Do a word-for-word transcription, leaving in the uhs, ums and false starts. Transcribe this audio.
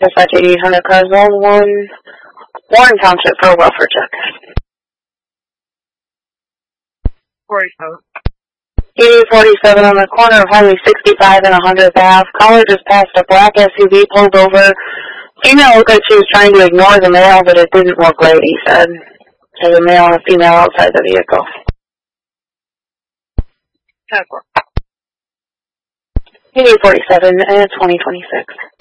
Dispatch eighty-eight hundred cars, one, one, Warren Township for a welfare check. forty-seven. E forty-seven on the corner of Highway sixty-five and one hundredth Avenue. Caller just passed a black S U V, pulled over. Female looked like she was trying to ignore the male, but it didn't look right, he said. There's a male and a female outside the vehicle. ten four. E forty-seven and twenty twenty-six.